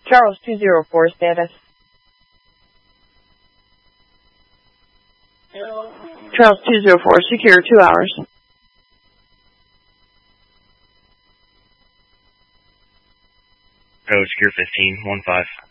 Charles 204 status. Charles 204, secure 2 hours. Oh, secure 15, 1-5.